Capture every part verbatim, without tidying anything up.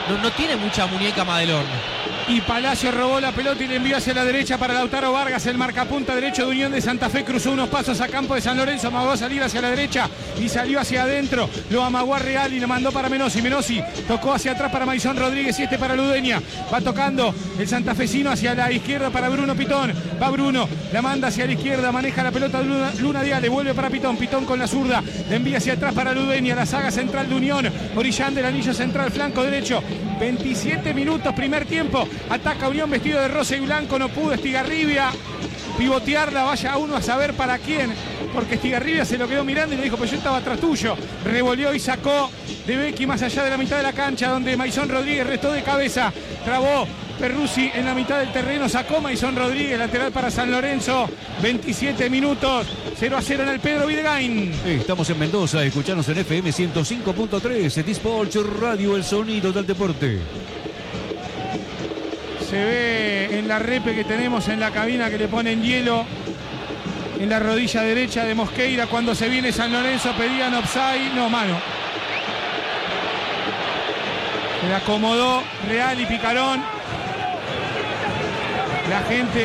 no, no tiene mucha muñeca Madelón. Y Palacio robó la pelota y le envió hacia la derecha para Lautaro Vargas, el marcapunta derecho de Unión de Santa Fe, cruzó unos pasos a campo de San Lorenzo, amagó a salir hacia la derecha y salió hacia adentro, lo amagó a Real y lo mandó para Menossi, Menossi tocó hacia atrás para Maison Rodríguez y este para Ludeña, va tocando el santafesino hacia la izquierda para Bruno Pitón, va Bruno, la manda hacia la izquierda, maneja la pelota Luna, Luna Díaz, le vuelve para Pitón, Pitón con la zurda, le envía hacia atrás para Ludeña, la saga central de Unión, orillando el anillo central, flanco derecho, veintisiete minutos, primer tiempo, ataca Unión vestido de rosa y blanco, no pudo Estigarribia pivotearla, vaya uno a saber para quién, porque Estigarribia se lo quedó mirando y le dijo, pues yo estaba atrás tuyo, revolvió y sacó de Becchi más allá de la mitad de la cancha, donde Maison Rodríguez restó de cabeza, trabó Perruzzi en la mitad del terreno, sacó Maison Rodríguez, lateral para San Lorenzo, veintisiete minutos, cero a cero en el Pedro Videgain. Estamos en Mendoza, escuchanos en F M ciento cinco punto tres, Disport Radio, el sonido del deporte. Se ve en la repe que tenemos en la cabina que le ponen hielo en la rodilla derecha de Mosqueira cuando se viene San Lorenzo, pedían offside, no, mano. Se la acomodó Real y Picarón. La gente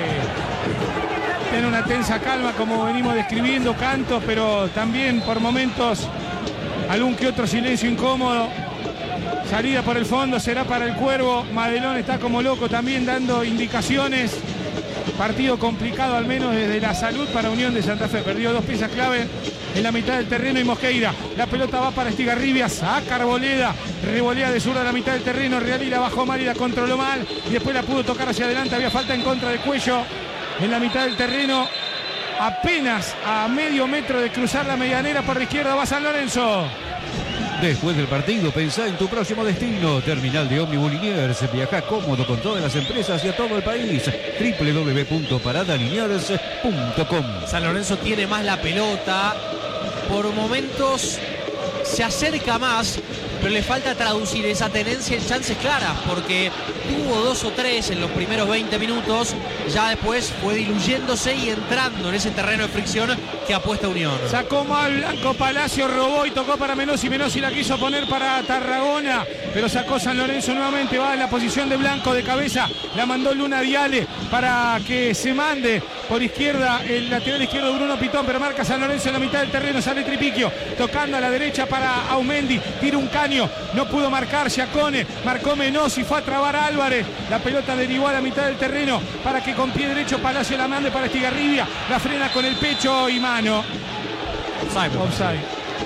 tiene una tensa calma como venimos describiendo, cantos, pero también por momentos algún que otro silencio incómodo. Salida por el fondo, será para el Cuervo. Madelón está como loco también dando indicaciones. Partido complicado al menos desde la salud para Unión de Santa Fe. Perdió dos piezas clave en la mitad del terreno y Mosqueira. La pelota va para Estigarribia, saca Arboleda, revolea de zurda a la mitad del terreno. Real y la bajó mal y la controló mal. Y después la pudo tocar hacia adelante. Había falta en contra de Cuello en la mitad del terreno. Apenas a medio metro de cruzar la medianera por la izquierda va San Lorenzo. Después del partido, pensá en tu próximo destino. Terminal de Omnibus Liniers. Viaja cómodo con todas las empresas y a todo el país. doble u doble u doble u punto parada liniers punto com. San Lorenzo tiene más la pelota. Por momentos se acerca más, pero le falta traducir esa tenencia en chances claras, porque tuvo dos o tres en los primeros veinte minutos, ya después fue diluyéndose y entrando en ese terreno de fricción que apuesta Unión. Sacó mal Blanco Palacio, robó y tocó para Menossi, Menossi la quiso poner para Tarragona, pero sacó San Lorenzo nuevamente, va en la posición de Blanco de cabeza, la mandó Luna Viale para que se mande por izquierda el lateral izquierdo de Bruno Pitón, pero marca San Lorenzo en la mitad del terreno, sale Tripiquio, tocando a la derecha para Aumendi, tira un caño, no pudo marcar Giacone, marcó Menossi, fue a trabar a Álvarez, la pelota derivó a la mitad del terreno para que con pie derecho Palacio la mande para Estigarribia, la frena con el pecho y mano. Offside. Offside.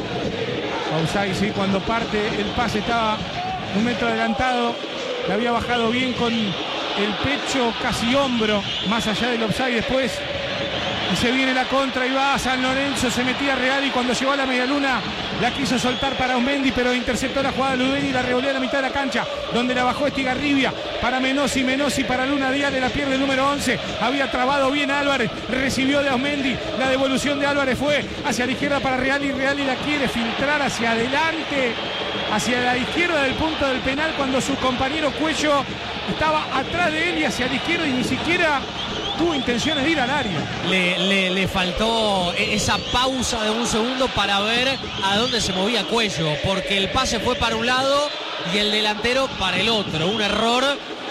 Offside, sí, cuando parte el pase estaba un metro adelantado, le había bajado bien con el pecho, casi hombro, más allá del offside después. Y se viene la contra y va a San Lorenzo, se metía Real y cuando llegó a la medialuna la quiso soltar para Aumendi, pero interceptó la jugada de Ludeni y la revolvió a la mitad de la cancha, donde la bajó Estigarribia para Menossi, Menossi para Luna Díaz, de la pierde el número once, había trabado bien Álvarez, recibió de Aumendi, la devolución de Álvarez fue hacia la izquierda para Real y Real y la quiere filtrar hacia adelante, hacia la izquierda del punto del penal cuando su compañero Cuello estaba atrás de él y hacia la izquierda y ni siquiera tuvo intenciones de ir al área. Le, le, le faltó esa pausa de un segundo para ver a dónde se movía Cuello, porque el pase fue para un lado y el delantero para el otro. Un error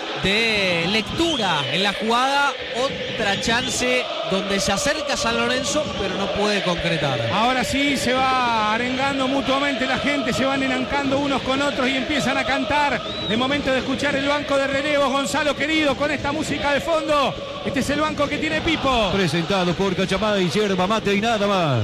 de lectura en la jugada, otra chance donde se acerca San Lorenzo pero no puede concretar. Ahora sí se va arengando mutuamente la gente, se van enancando unos con otros y empiezan a cantar. De momento de escuchar el banco de relevos, Gonzalo querido, con esta música de fondo. Este es el banco que tiene Pipo. Presentado por Cachamay, yerba mate y nada más.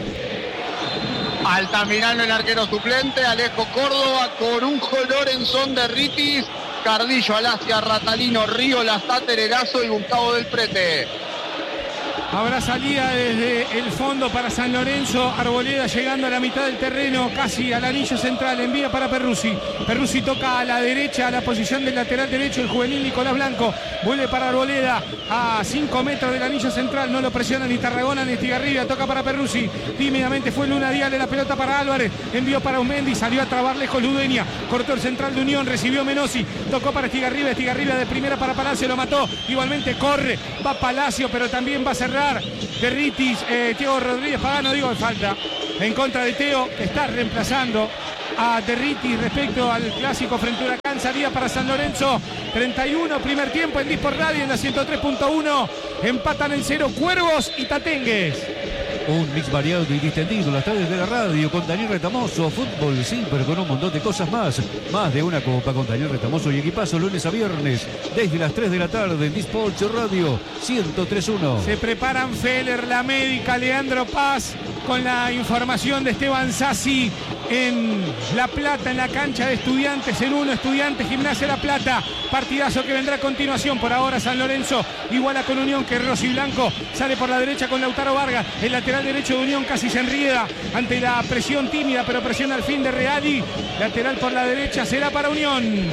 Altamirano el arquero suplente, Alejo Córdoba, Corunjo, Lorenzón de Ritis, Cardillo, Alacia, Ratalino, Río, Lazate, Erazo y Gustavo del Prete. Habrá salida desde el fondo para San Lorenzo, Arboleda llegando a la mitad del terreno, casi al anillo central, envía para Perruzzi. Perruzzi toca a la derecha, a la posición del lateral derecho, el juvenil Nicolás Blanco, vuelve para Arboleda a cinco metros del anillo central, no lo presiona ni Tarragona ni Estigarribia, toca para Perruzzi, tímidamente fue Luna Díaz, la pelota para Álvarez, envió para Aumendi, salió a trabar lejos Ludeña, cortó el central de Unión, recibió Menossi, tocó para Estigarribia, Estigarribia de primera para Palacio, lo mató, igualmente corre, va Palacio, pero también va a cerrar de Ritis, eh, Teo Rodríguez Pagano, digo, de falta en contra de Teo, que está reemplazando a Derriti respecto al clásico frente a Huracán. Salida para San Lorenzo, treinta y uno, primer tiempo en Disport Radio en la ciento tres punto uno. Empatan en cero Cuervos y Tatengues. Un mix variado y distendido las tardes de la radio con Daniel Retamoso, fútbol, sí, pero con un montón de cosas más. Más de una copa con Daniel Retamoso y equipazo lunes a viernes desde las tres de la tarde en Disport Radio ciento tres punto uno. Se preparan Feller, La Médica, Leandro Paz con la información de Esteban Sassi en La Plata, en la cancha de Estudiantes, en uno, Estudiantes, Gimnasia La Plata. Partidazo que vendrá a continuación. Por ahora San Lorenzo iguala con Unión, que Rossi Blanco sale por la derecha con Lautaro Vargas. El lateral derecho de Unión casi se enrieda ante la presión tímida, pero presión al fin de Reali. Lateral por la derecha será para Unión.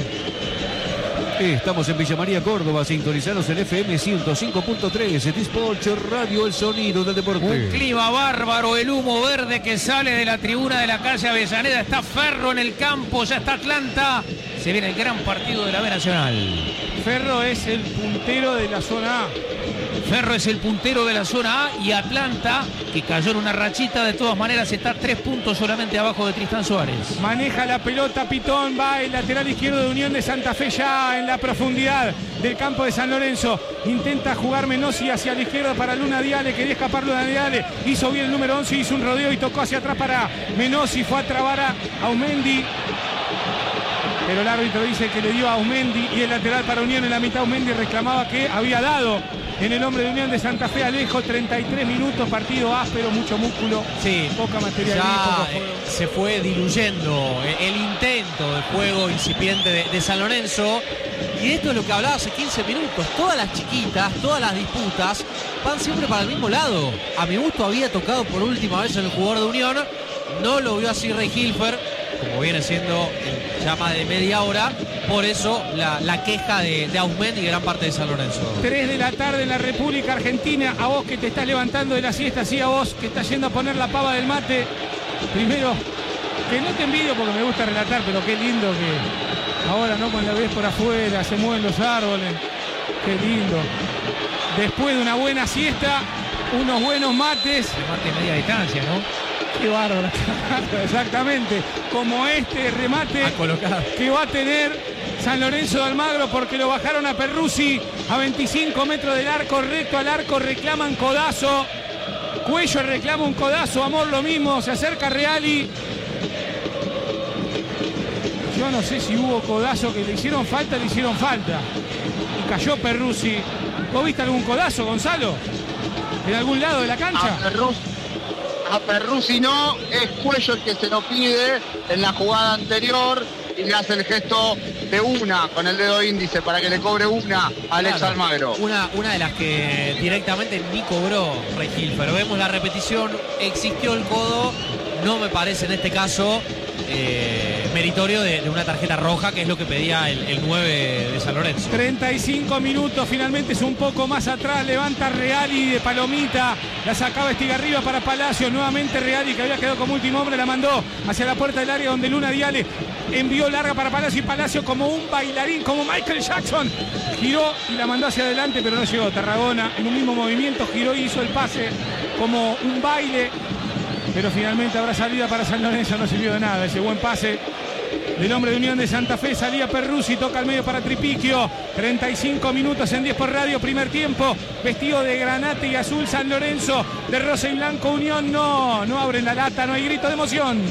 Estamos en Villa María, Córdoba. Sintonizanos en F M ciento cinco punto tres. Disport Radio, el sonido del deporte. Un clima bárbaro, el humo verde que sale de la tribuna de la calle Avellaneda. Está Ferro en el campo, ya está Atlanta. Se viene el gran partido de la B Nacional. Ferro es el puntero de la zona A. Ferro es el puntero de la zona A y Atlanta, que cayó en una rachita, de todas maneras está tres puntos solamente abajo de Tristán Suárez. Maneja la pelota Pitón, va el lateral izquierdo de Unión de Santa Fe ya en la profundidad del campo de San Lorenzo. Intenta jugar Menossi hacia la izquierda para Luna Diale, quería escapar Luna Diale. Hizo bien el número once, hizo un rodeo y tocó hacia atrás para Menossi. Fue a trabar a Aumendi. Pero el árbitro dice que le dio a Aumendi y el lateral para Unión en la mitad. Aumendi reclamaba que había dado en el hombre de Unión de Santa Fe. Alejo, treinta y tres minutos, partido áspero, mucho músculo, sí, poca material. Ya eh, se fue diluyendo el intento de juego incipiente de, de San Lorenzo. Y esto es lo que hablaba hace quince minutos. Todas las chiquitas, todas las disputas van siempre para el mismo lado. A mi gusto había tocado por última vez en el jugador de Unión. No lo vio así Rey Hilfer, como viene siendo ya más de media hora. Por eso la, la queja de, de Aumendi y gran parte de San Lorenzo. tres de la tarde en la República Argentina. A vos que te estás levantando de la siesta, sí, a vos que estás yendo a poner la pava del mate. Primero, que no te envidio porque me gusta relatar, pero qué lindo que ahora, ¿no? Cuando la ves por afuera, se mueven los árboles. Qué lindo. Después de una buena siesta, unos buenos mates. Remate media distancia, ¿no? Qué bárbaro, exactamente, como este remate que va a tener San Lorenzo de Almagro, porque lo bajaron a Perruzzi a veinticinco metros del arco, recto al arco, reclaman codazo, Cuello reclama un codazo, Amor lo mismo, se acerca Reali. Yo no sé si hubo codazo, que le hicieron falta, le hicieron falta. Y cayó Perruzzi. ¿Vos viste algún codazo, Gonzalo? ¿En algún lado de la cancha? A Perruzzi. A Perruzzi no, es Cuello el que se lo pide en la jugada anterior y le hace el gesto de una con el dedo índice para que le cobre una a Alex Claro, Almagro. Una, una de las que directamente ni cobró Regil, pero vemos la repetición, existió el codo, no me parece en este caso eh, meritorio de, de una tarjeta roja, que es lo que pedía el, el nueve de San Lorenzo. treinta y cinco minutos, finalmente es un poco más atrás, levanta Reali de palomita, la sacaba Estigarriba para Palacio, nuevamente Reali, que había quedado como último hombre, la mandó hacia la puerta del área donde Luna Diale envió larga para Palacio, y Palacio como un bailarín, como Michael Jackson, giró y la mandó hacia adelante, pero no llegó. Tarragona en un mismo movimiento giró y hizo el pase como un baile, pero finalmente habrá salida para San Lorenzo, no sirvió de nada ese buen pase del hombre de Unión de Santa Fe. Salía Perruzzi, toca al medio para Tripiquio. treinta y cinco minutos en Disport Radio, primer tiempo, vestido de granate y azul San Lorenzo, de rosa y blanco Unión. No, no abren la lata, no hay grito de emoción.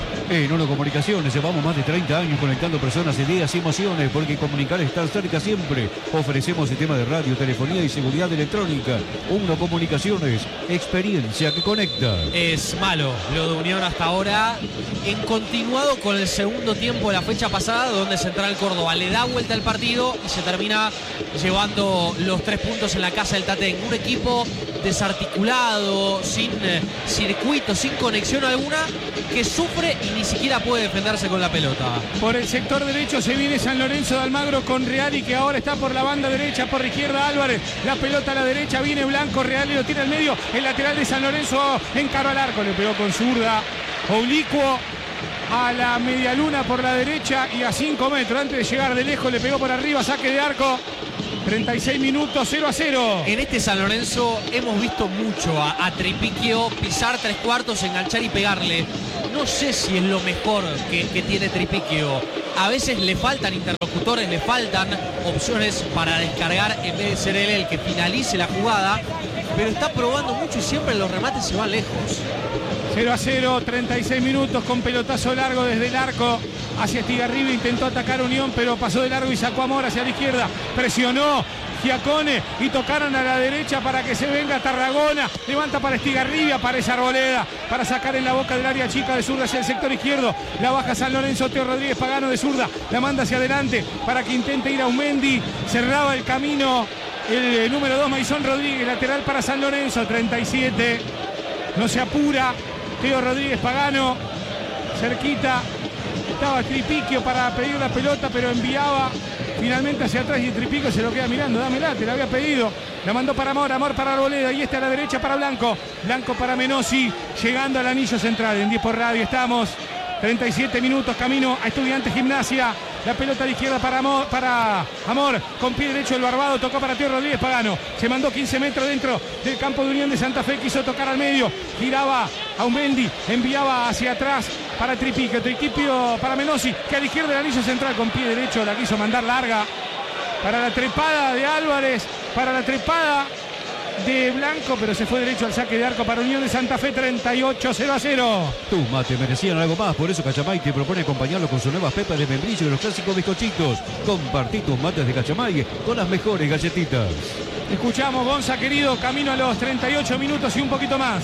En Uno Comunicaciones llevamos más de treinta años conectando personas, ideas y emociones, porque comunicar es estar cerca siempre. Ofrecemos sistemas de radio, telefonía y seguridad electrónica. Uno Comunicaciones, experiencia que conecta. Es malo lo de Unión hasta ahora, en continuado con el segundo tiempo de la fecha pasada, donde Central Córdoba le da vuelta al partido y se termina llevando los tres puntos en la casa del Tatén. Un equipo desarticulado, sin eh, circuito, sin conexión alguna, que sufre y ni siquiera puede defenderse con la pelota. Por el sector derecho se viene San Lorenzo de Almagro con Reali, que ahora está por la banda derecha, por la izquierda Álvarez, la pelota a la derecha, viene Blanco, Reali lo tira al medio, el lateral de San Lorenzo encaró al arco, le pegó con zurda oblicuo a la media luna por la derecha y a cinco metros antes de llegar de lejos le pegó por arriba, saque de arco. treinta y seis minutos, cero a cero. En este San Lorenzo hemos visto mucho a, a Tripiquio pisar tres cuartos, enganchar y pegarle. no sé si es lo mejor que, que tiene Tripiquio. A veces le faltan interlocutores, le faltan opciones para descargar en vez de ser él el que finalice la jugada, pero está probando mucho y siempre los remates se van lejos. cero a cero, treinta y seis minutos con pelotazo largo desde el arco hacia Estigarribia. Intentó atacar Unión, pero pasó de largo y sacó a Mor hacia la izquierda. Presionó Giacone y tocaron a la derecha para que se venga Tarragona. Levanta para Estigarribia, aparece Arboleda para sacar en la boca del área chica de zurda hacia el sector izquierdo. La baja San Lorenzo, Teo Rodríguez Pagano de zurda. La manda hacia adelante para que intente ir a Aumendi. Cerraba el camino el número dos, Maison Rodríguez, lateral para San Lorenzo, treinta y siete. No se apura Teo Rodríguez Pagano. Cerquita estaba Tripiquio para pedir la pelota, pero enviaba finalmente hacia atrás y Tripiquio se lo queda mirando. Dámela, te la había pedido. La mandó para Amor, Amor para Arboleda. Y esta a la derecha para Blanco. Blanco para Menossi, llegando al anillo central. En diez por radio estamos. treinta y siete minutos, camino a Estudiantes Gimnasia. La pelota a la izquierda para Amor, para Amor, con pie derecho el Barbado, tocó para Teo Rodríguez Pagano. Se mandó quince metros dentro del campo de Unión de Santa Fe, quiso tocar al medio, giraba a Aumendi, enviaba hacia atrás para Tripiquio, Tripiquio para Menossi, que a la izquierda del anillo central con pie derecho la quiso mandar larga. Para la trepada de Álvarez, para la trepada de Blanco, pero se fue derecho al saque de arco para Unión de Santa Fe. Treinta y ocho, cero a cero. Tus mates merecían algo más, por eso Cachamay te propone acompañarlo con sus nuevas pepas de membrillo y los clásicos bizcochitos. Compartí tus mates de Cachamay con las mejores galletitas. Escuchamos, Gonza querido, camino a los treinta y ocho minutos y un poquito más.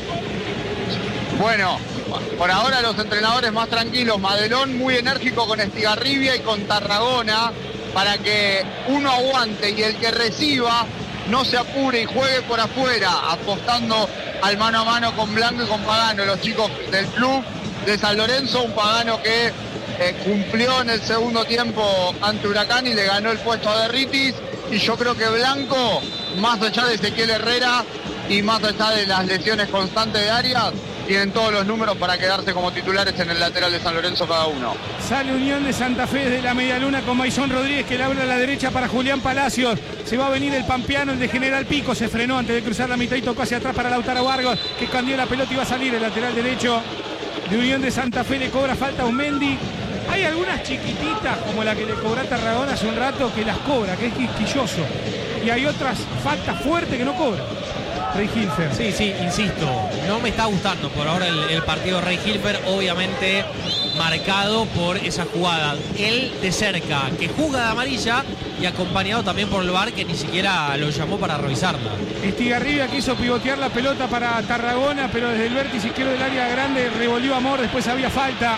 Bueno, por ahora los entrenadores más tranquilos. Madelón muy enérgico con Estigarribia y con Tarragona para que uno aguante y el que reciba no se apure y juegue por afuera, apostando al mano a mano con Blanco y con Pagano, los chicos del club de San Lorenzo. Un Pagano que eh, cumplió en el segundo tiempo ante Huracán y le ganó el puesto a Derritis. Y yo creo que Blanco, más allá de Ezequiel Herrera y más allá de las lesiones constantes de Arias, tienen todos los números para quedarse como titulares en el lateral de San Lorenzo cada uno. Sale Unión de Santa Fe desde la media luna con Maison Rodríguez, que le abre a la derecha para Julián Palacios. Se va a venir el pampeano, el de General Pico. Se frenó antes de cruzar la mitad y tocó hacia atrás para Lautaro Vargas, que cambió la pelota y va a salir el lateral derecho de Unión de Santa Fe. Le cobra falta a Aumendi. Hay algunas chiquititas, como la que le cobró a Tarragona hace un rato, que las cobra, que es quisquilloso. Y hay otras faltas fuertes que no cobra Rey Hilfer. Sí, sí, insisto, no me está gustando por ahora el, el partido Rey Hilfer, obviamente marcado por esa jugada. Él de cerca, que juega de amarilla y acompañado también por el V A R, que ni siquiera lo llamó para revisarla. Estigarribia quiso pivotear la pelota para Tarragona, pero desde el vértice izquierdo del área grande revolvió a Amor, después había falta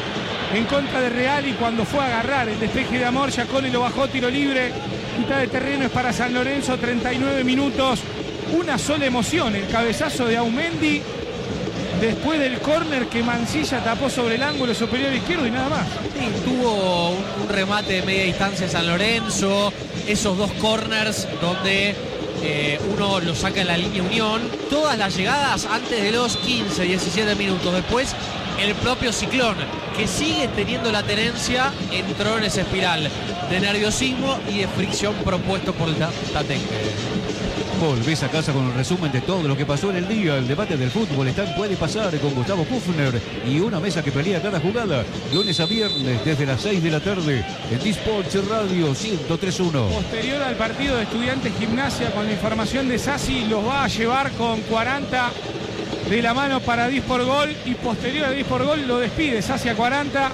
en contra de Real y cuando fue a agarrar el despeje de Amor, Giacone lo bajó, tiro libre. Mitad de terreno es para San Lorenzo, treinta y nueve minutos. Una sola emoción, el cabezazo de Aumendi después del córner que Mancilla tapó sobre el ángulo superior izquierdo y nada más. Sí, tuvo un, un remate de media distancia San Lorenzo, esos dos córners donde eh, uno lo saca en la línea Unión, todas las llegadas antes de los quince, diecisiete minutos. Después el propio Ciclón, que sigue teniendo la tenencia, entró en esa espiral de nerviosismo y de fricción propuesto por el Tatenque. Volvés a casa con un resumen de todo lo que pasó en el día. El debate del fútbol está en Puede Pasar con Gustavo Kufner y una mesa que pelea cada jugada. Lunes a viernes desde las seis de la tarde en Disports Radio ciento tres punto uno. Posterior al partido de Estudiantes Gimnasia, con la información de Sassi, los va a llevar con cuarenta de la mano para Disport Gol, y posterior a Disport Gol lo despide Sassi a cuarenta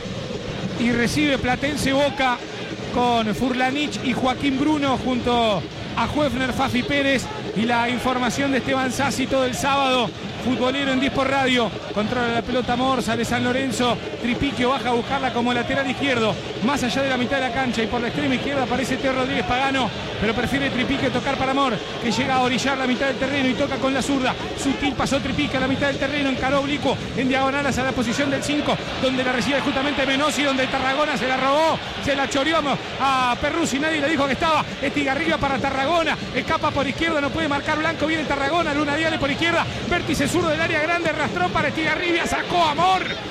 y recibe Platense Boca con Furlanich y Joaquín Bruno junto a Juefner, Fafi Pérez, y la información de Esteban Sassi todo el sábado. Futbolero en Disport Radio, controla la pelota Morsa de San Lorenzo. Tripiquio baja a buscarla como lateral izquierdo, más allá de la mitad de la cancha, y por la extrema izquierda aparece Teo Rodríguez Pagano, pero prefiere Tripiquio tocar para Amor, que llega a orillar la mitad del terreno y toca con la zurda. Sutil pasó Tripiquio a la mitad del terreno, encaró oblicuo en diagonal hacia la posición del cinco, donde la recibe justamente Menossi, donde Tarragona se la robó, se la choreó a Perruzzi, nadie le dijo que estaba. Estigarribia para Tarragona, escapa por izquierda, no puede marcar Blanco, viene Tarragona, Luna Diale por izquierda, vértice zurdo del área grande, arrastró para Estigarribia, sacó a Amor,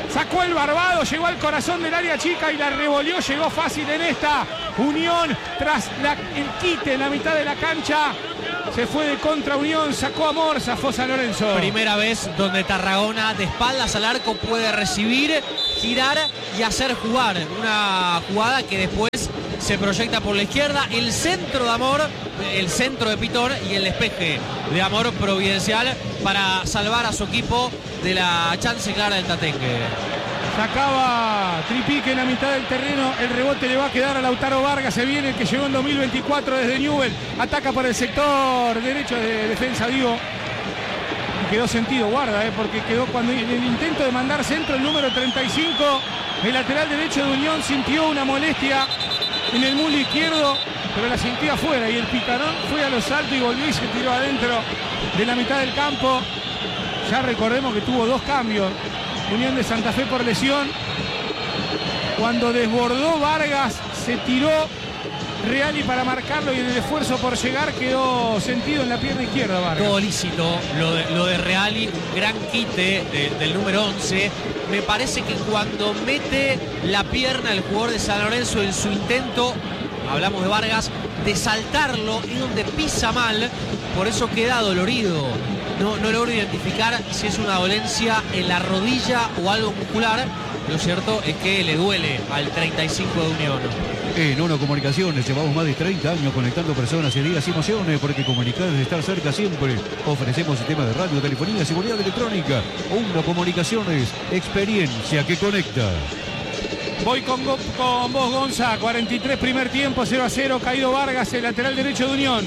Sacó el barbado, llegó al corazón del área chica y la revolvió, llegó fácil en esta. Unión tras la, el quite en la mitad de la cancha. Se fue de contra Unión, sacó a Amor, zafó San Lorenzo. Primera vez donde Tarragona de espaldas al arco puede recibir, girar y hacer jugar. Una jugada que después se proyecta por la izquierda. El centro de Amor, el centro de Pitón y el despeje de Amor providencial para salvar a su equipo de la chance clara del Tatengue. Sacaba Tripique en la mitad del terreno. El rebote le va a quedar a Lautaro Vargas. Se viene el que llegó en dos mil veinticuatro desde Newell. Ataca por el sector derecho de defensa, digo. Y quedó sentido, guarda, eh, porque quedó cuando en el intento de mandar centro el número treinta y cinco. El lateral derecho de Unión sintió una molestia en el muslo izquierdo, pero la sintió afuera. Y el picarón fue a los saltos y volvió y se tiró adentro de la mitad del campo. Ya recordemos que tuvo dos cambios. Unión de Santa Fe por lesión. Cuando desbordó Vargas, se tiró Reali para marcarlo y en el esfuerzo por llegar quedó sentido en la pierna izquierda Vargas. Todo lícito, lo de, lo de Reali, un gran quite de, del número once. Me parece que cuando mete la pierna el jugador de San Lorenzo en su intento, hablamos de Vargas, de saltarlo, es donde pisa mal, por eso queda dolorido. No, no logro identificar si es una dolencia en la rodilla o algo muscular. Lo cierto es que le duele al treinta y cinco de Unión. En Ono Comunicaciones llevamos más de treinta años conectando personas y días y emociones, porque comunicar es estar cerca siempre. Ofrecemos sistemas de radio, telefonía, seguridad electrónica. Ono Comunicaciones, experiencia que conecta. Voy con, con vos, Gonza. cuarenta y tres primer tiempo, cero a cero. Caído Vargas, el lateral derecho de Unión.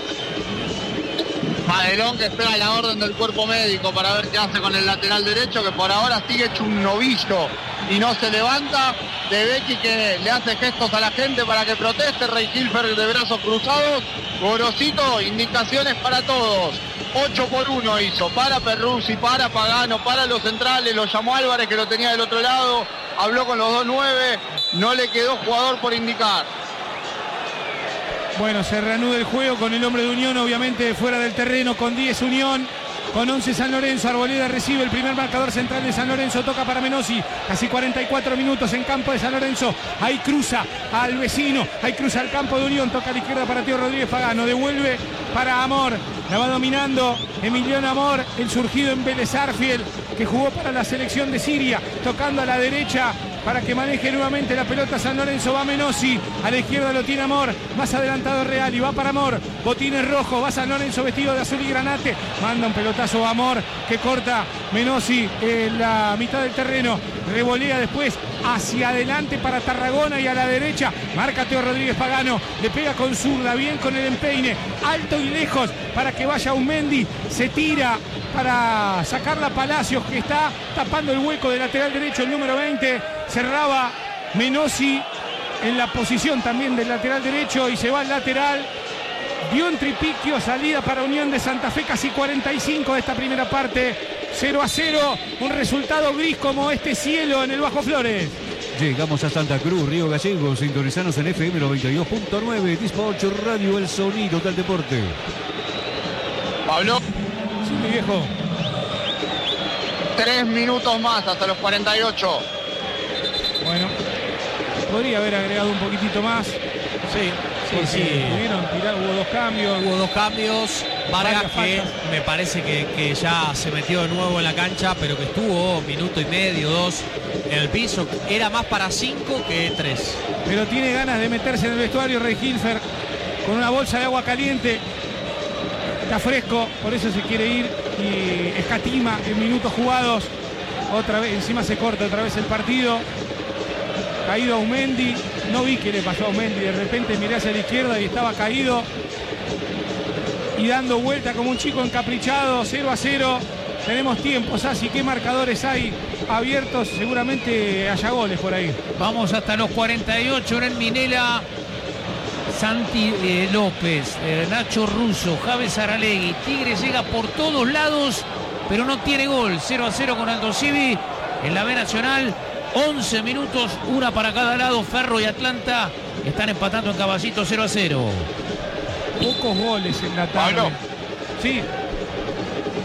Madelón que espera la orden del cuerpo médico para ver qué hace con el lateral derecho, que por ahora sigue hecho un novillo y no se levanta. De Becky que le hace gestos a la gente para que proteste. Rey Hilfer de brazos cruzados. Gorosito, indicaciones para todos. ocho por uno hizo para Perruzzi, para Pagano, para los centrales. Lo llamó Álvarez, que lo tenía del otro lado. Habló con los dos nueve. No le quedó jugador por indicar. Bueno, se reanuda el juego con el hombre de Unión, obviamente fuera del terreno, con diez Unión, con once San Lorenzo. Arboleda recibe el primer marcador central de San Lorenzo, toca para Menossi, casi cuarenta y cuatro minutos en campo de San Lorenzo. Ahí cruza al vecino, ahí cruza al campo de Unión, toca a la izquierda para Tío Rodríguez Pagano, devuelve para Amor, la va dominando Emiliano Amor, el surgido en Vélez Arfiel, que jugó para la selección de Siria, tocando a la derecha para que maneje nuevamente la pelota San Lorenzo. Va Menossi, a la izquierda lo tiene Amor, más adelantado Real y va para Amor, botines rojos, va San Lorenzo vestido de azul y granate, manda un pelotazo a Amor que corta Menossi en la mitad del terreno, revolea después hacia adelante para Tarragona y a la derecha marca Teo Rodríguez Pagano, le pega con zurda, bien con el empeine, alto y lejos para que vaya Aumendi, se tira para sacarla Palacios, que está tapando el hueco del lateral derecho, el número veinte. Cerraba Menossi en la posición también del lateral derecho y se va al lateral. Dio en Tripiquio, salida para Unión de Santa Fe, casi cuarenta y cinco de esta primera parte. cero a cero, un resultado gris como este cielo en el Bajo Flores. Llegamos a Santa Cruz, Río Gallegos, sintonizanos en F M noventa y dos punto nueve, Dispatch Radio, el sonido del deporte. Pablo. Sí, mi viejo. Tres minutos más hasta los cuarenta y ocho. Bueno, podría haber agregado un poquitito más. Sí, sí, sí. Pudieron tirar, hubo dos cambios. Hubo dos cambios. Vargas, que me parece que, que ya se metió de nuevo en la cancha, pero que estuvo minuto y medio, dos en el piso. Era más para cinco que tres. Pero tiene ganas de meterse en el vestuario Rey Hilfer con una bolsa de agua caliente. Está fresco, por eso se quiere ir y escatima en minutos jugados. Otra vez, encima se corta otra vez el partido. Caído Aumendi, no vi qué le pasó a Aumendi, de repente miré hacia la izquierda y estaba caído y dando vuelta como un chico encaprichado. Cero a cero, tenemos tiempos así. ¿Qué marcadores hay abiertos? Seguramente haya goles por ahí. Vamos hasta los cuarenta y ocho en el Minela. Santi eh, López, eh, Nacho Russo, Javes Aralegui. Tigre llega por todos lados, pero no tiene gol. cero a cero con Aldo Civi en la B Nacional. once minutos, una para cada lado. Ferro y Atlanta están empatando en Caballito cero a cero. Pocos goles en la tarde. Pablo. Sí.